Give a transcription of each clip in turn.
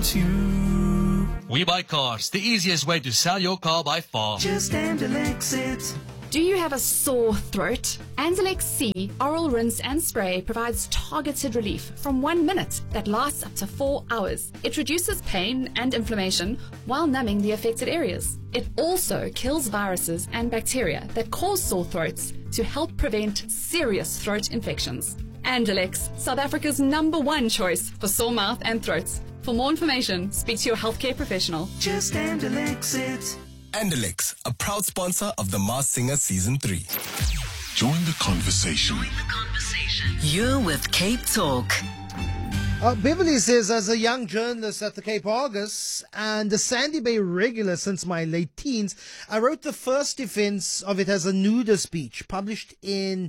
want you. We Buy Cars, the easiest way to sell your car by far. Just Andalex it. Do you have a sore throat? Andalex C Oral Rinse and Spray provides targeted relief from 1 minute that lasts up to 4 hours. It reduces pain and inflammation while numbing the affected areas. It also kills viruses and bacteria that cause sore throats to help prevent serious throat infections. Andalex, South Africa's #1 choice for sore mouth and throats. For more information, speak to your healthcare professional. Just Andalex it. Andalex, a proud sponsor of The Masked Singer Season 3. Join the conversation. You're with Cape Talk. Beverly says, as a young journalist at the Cape Argus and a Sandy Bay regular since my late teens, I wrote the first defense of it as a nudist beach, published in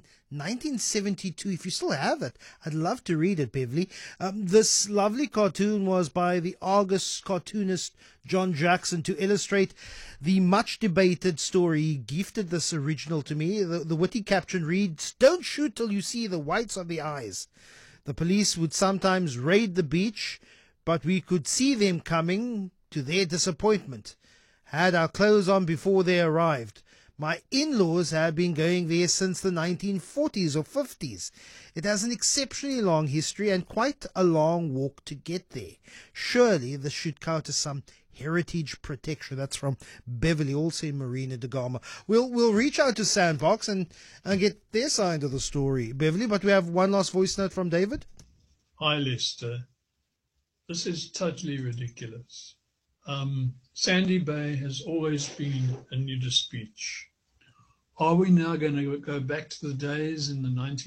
1972. If you still have it, I'd love to read it, Beverly. This lovely cartoon was by the Argus cartoonist John Jackson to illustrate the much debated story. He gifted this original to me. The witty caption reads, "Don't shoot till you see the whites of the eyes." The police would sometimes raid the beach, but we could see them coming to their disappointment. Had our clothes on before they arrived. My in-laws had been going there since the 1940s or 50s. It has an exceptionally long history and quite a long walk to get there. Surely this should count as some heritage protection. That's from Beverly, also in Marina de Gama. We'll reach out to Sandbox and get their side of the story, Beverly, but we have one last voice note from David. Hi, Lester. This is totally ridiculous. Sandy Bay has always been a nudist beach. Are we now going to go back to the days in the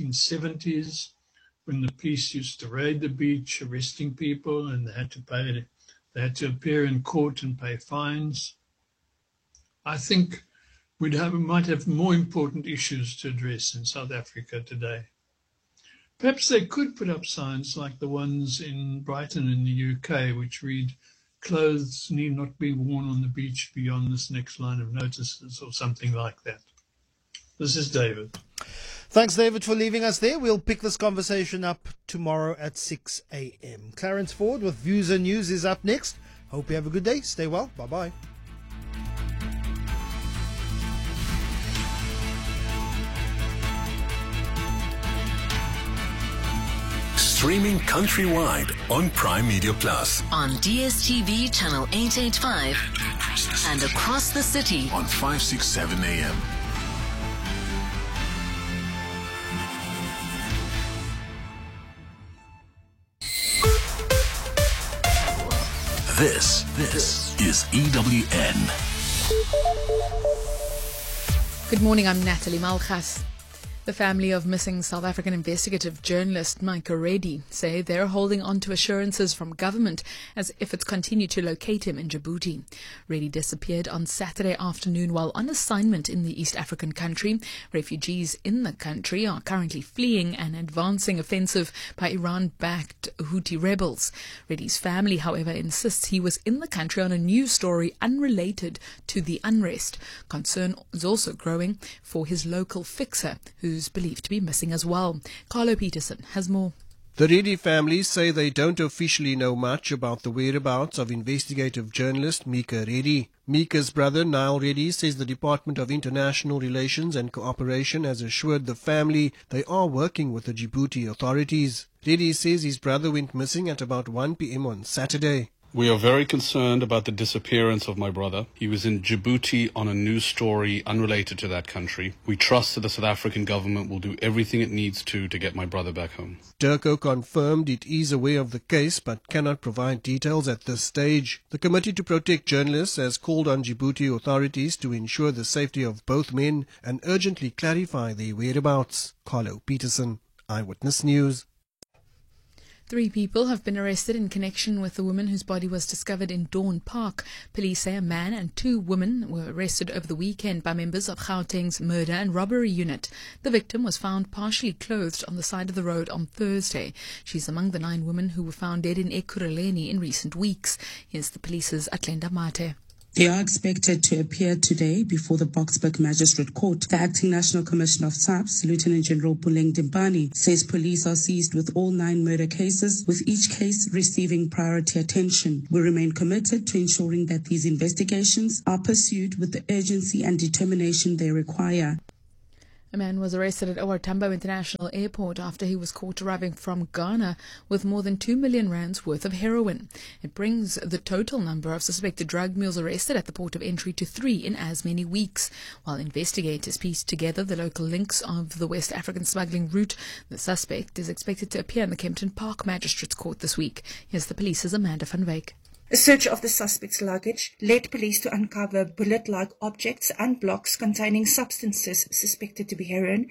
1970s when the police used to raid the beach, arresting people, and they had to appear in court and pay fines? I think we might have more important issues to address in South Africa today. Perhaps they could put up signs like the ones in Brighton in the UK, which read, "Clothes need not be worn on the beach beyond this next line of notices," or something like that. This is David. Thanks, David, for leaving us there. We'll pick this conversation up tomorrow at 6 a.m. Clarence Ford with Views and News is up next. Hope you have a good day. Stay well. Bye-bye. Streaming countrywide on Prime Media Plus. On DSTV channel 885 and across the city On 567 AM. This is EWN. Good morning, I'm Natalie Malgas. The family of missing South African investigative journalist Micah Reddy say they're holding on to assurances from government as efforts continue to locate him in Djibouti. Reddy disappeared on Saturday afternoon while on assignment in the East African country. Refugees in the country are currently fleeing an advancing offensive by Iran-backed Houthi rebels. Reddy's family, however, insists he was in the country on a news story unrelated to the unrest. Concern is also growing for his local fixer, who's believed to be missing as well. Carlo Peterson has more. The Reddy family say they don't officially know much about the whereabouts of investigative journalist Micah Reddy. Micah's brother, Niall Reddy, says the Department of International Relations and Cooperation has assured the family they are working with the Djibouti authorities. Reddy says his brother went missing at about 1 p.m. on Saturday. We are very concerned about the disappearance of my brother. He was in Djibouti on a news story unrelated to that country. We trust that the South African government will do everything it needs to get my brother back home. Durko confirmed it is aware of the case but cannot provide details at this stage. The Committee to Protect Journalists has called on Djibouti authorities to ensure the safety of both men and urgently clarify their whereabouts. Carlo Peterson, Eyewitness News. 3 people have been arrested in connection with the woman whose body was discovered in Dawn Park. Police say a man and 2 women were arrested over the weekend by members of Gauteng's murder and robbery unit. The victim was found partially clothed on the side of the road on Thursday. She's among the 9 women who were found dead in Ekurhuleni in recent weeks. Here's the police's Atlenda Mate. They are expected to appear today before the Boksburg Magistrate Court. The Acting National Commissioner of SAPS, Lieutenant General Puleng Dimpani, says police are seized with all 9 murder cases, with each case receiving priority attention. We remain committed to ensuring that these investigations are pursued with the urgency and determination they require. A man was arrested at OR Tambo International Airport after he was caught arriving from Ghana with more than 2 million rands worth of heroin. It brings the total number of suspected drug mules arrested at the port of entry to 3 in as many weeks. While investigators pieced together the local links of the West African smuggling route, the suspect is expected to appear in the Kempton Park Magistrates Court this week. Here's the police's Amanda van Wyk. A search of the suspect's luggage led police to uncover bullet-like objects and blocks containing substances suspected to be heroin.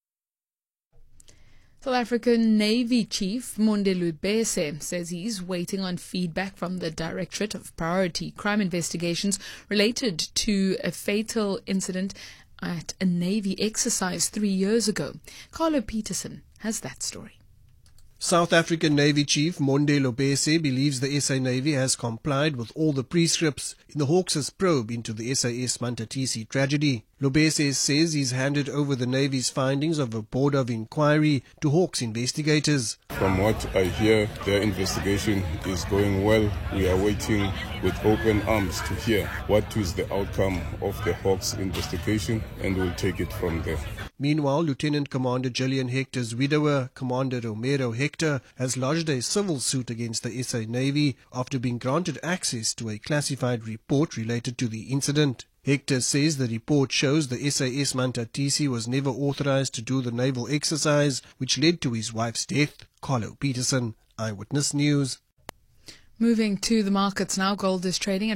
South African Navy Chief Monde Lubese says he's waiting on feedback from the Directorate of Priority Crime Investigations related to a fatal incident at a Navy exercise 3 years ago. Carlo Peterson has that story. South African Navy Chief Monde Lubese believes the SA Navy has complied with all the prescripts in the Hawks' probe into the SAS Mantatisi tragedy. Lubese says he's handed over the Navy's findings of a board of inquiry to Hawks investigators. From what I hear, their investigation is going well. We are waiting with open arms to hear what is the outcome of the Hawks investigation, and we'll take it from there. Meanwhile, Lieutenant Commander Gillian Hector's widower, Commander Romero Hector, has lodged a civil suit against the SA Navy after being granted access to a classified report related to the incident. Hector says the report shows the SAS Mantatisi was never authorized to do the naval exercise, which led to his wife's death. Carlo Peterson, Eyewitness News. Moving to the markets now, gold is trading at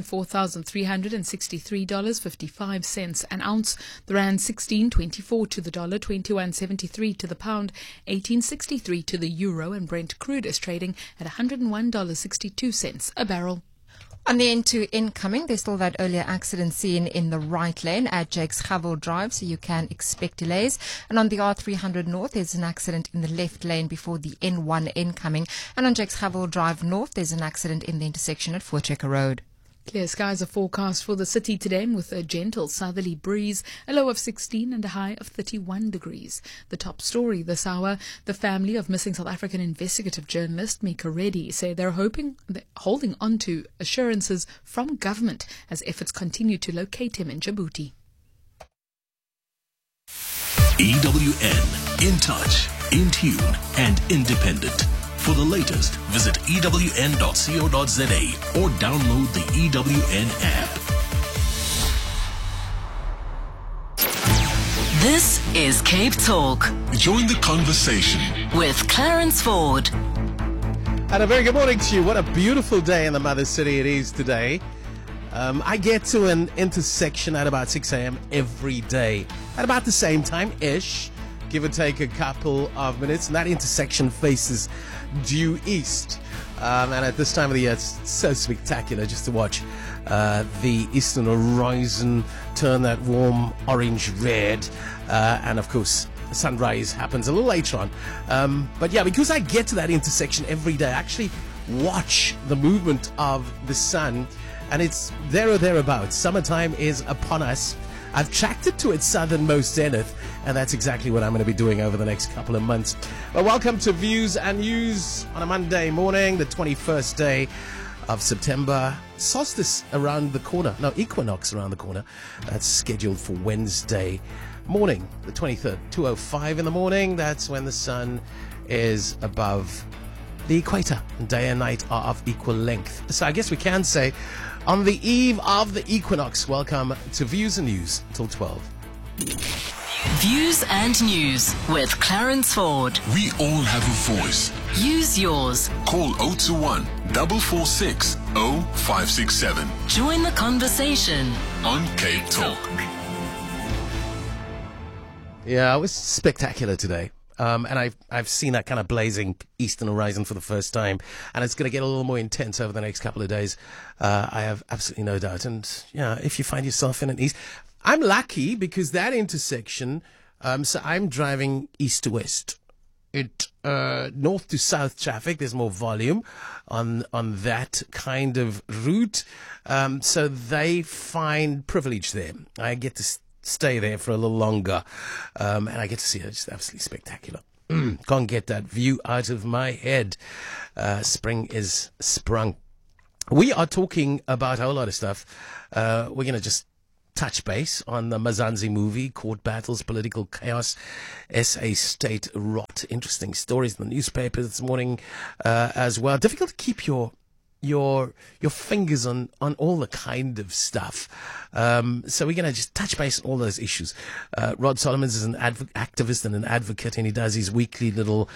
$4,363.55 an ounce. The rand 16.24 to the dollar, 21.73 to the pound, 18.63 to the euro, and Brent crude is trading at $101.62 a barrel. On the end to incoming, there's still that earlier accident seen in the right lane at Jakes Chaville Drive, so you can expect delays. And on the R300 North, there's an accident in the left lane before the N1 incoming. And on Jakes Chaville Drive North, there's an accident in the intersection at Voortrekker Road. Clear skies are forecast for the city today with a gentle southerly breeze, a low of 16 and a high of 31 degrees. The top story this hour, the family of missing South African investigative journalist Mika Reddy say they're holding on to assurances from government as efforts continue to locate him in Djibouti. EWN, in touch, in tune, and independent. For the latest, visit ewn.co.za or download the EWN app. This is Cape Talk. Join the conversation with Clarence Ford. And a very good morning to you. What a beautiful day in the mother city it is today. I get to an intersection at about 6 a.m. every day. At about the same time-ish, give or take a couple of minutes. And that intersection faces due east. And at this time of the year, it's so spectacular just to watch the eastern horizon turn that warm orange-red. And, of course, the sunrise happens a little later on. But, yeah, because I get to that intersection every day, I actually watch the movement of the sun. And it's there or thereabouts. Summertime is upon us. I've tracked it to its southernmost zenith, and that's exactly what I'm going to be doing over the next couple of months. Well, welcome to Views and News on a Monday morning, the 21st day of September. Solstice around the corner. No, equinox around the corner. That's scheduled for Wednesday morning, the 23rd, 2:05 in the morning. That's when the sun is above the equator. Day and night are of equal length. So I guess we can say, on the eve of the equinox, welcome to Views and News till 12. Views and News with Clarence Ford. We all have a voice. Use yours. Call 021 446 0567. Join the conversation on Cape Talk. Yeah, it was spectacular today. And I've seen that kind of blazing eastern horizon for the first time, and it's going to get a little more intense over the next couple of days. I have absolutely no doubt. And yeah, if you find yourself in an east, I'm lucky because that intersection. So I'm driving east to west north to south traffic. There's more volume on that kind of route. So they find privilege there. I get to stay there for a little longer. And I get to see it. It's absolutely spectacular. Can't get that view out of my head. Spring is sprung. We are talking about a whole lot of stuff. We're going to just touch base on the Mzansi movie, court battles, political chaos, SA state rot. Interesting stories in the newspaper this morning as well. Difficult to keep your fingers on all the kind of stuff. So we're going to just touch base on all those issues. Rod Solomons is an activist and an advocate, and he does his weekly the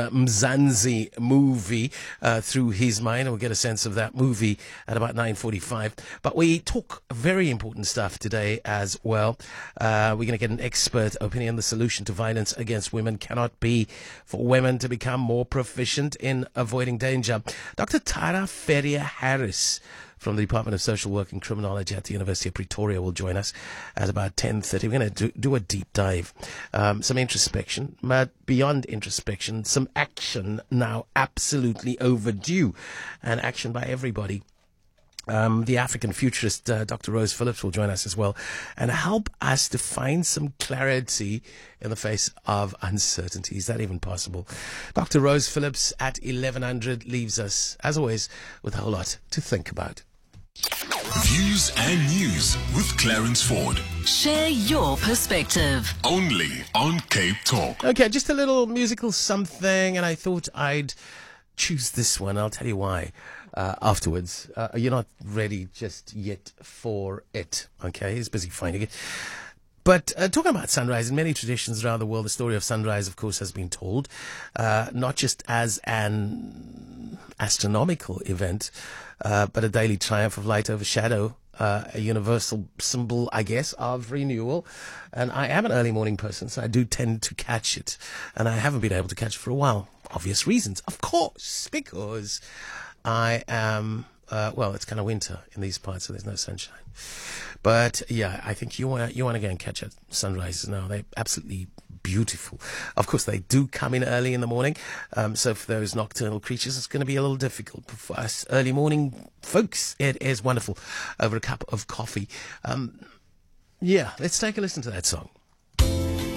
Mzansi movie through his mind, and we'll get a sense of that movie at about 9:45. But we talk very important stuff today as well. We're going to get an expert opinion. The solution to violence against women cannot be for women to become more proficient in avoiding danger. Dr. Tara Ferrier-Harris from the Department of Social Work and Criminology at the University of Pretoria will join us at about 10:30. We're going to do a deep dive, some introspection, but beyond introspection, some action now absolutely overdue, and action by everybody. The African futurist Dr. Rose Phillips will join us as well and help us to find some clarity in the face of uncertainty. Is that even possible? Dr. Rose Phillips at 1100 leaves us, as always, with a whole lot to think about. Views and news with Clarence Ford. Share your perspective. Only on Cape Talk. Okay, just a little musical something, and I thought I'd choose this one. I'll tell you why afterwards. You're not ready just yet for it. Okay, he's busy finding it. But talking about sunrise, in many traditions around the world, the story of sunrise, of course, has been told, not just as an astronomical event, but a daily triumph of light over shadow, a universal symbol, I guess, of renewal. And I am an early morning person, so I do tend to catch it. And I haven't been able to catch it for a while. Obvious reasons, of course, because I am, it's kind of winter in these parts, so there's no sunshine. But yeah, I think you want to go and catch at sunrises now. They're absolutely beautiful. Of course, they do come in early in the morning. So for those nocturnal creatures, it's going to be a little difficult. But for us early morning folks, it is wonderful over a cup of coffee. Let's take a listen to that song.